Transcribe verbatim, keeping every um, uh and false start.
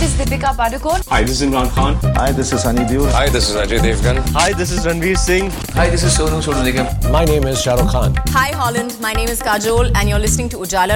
is Deepika Padukone. Hi, this is Imran Khan. Hi, this is Sunny Deol. Hi, this is Ajay Devgan. Hi, this is Ranveer Singh. Hi, this is Sonu Sood Nigam. My name is Shah Rukh Khan. Hi, Holland. My name is Kajol, and you're listening to Ujala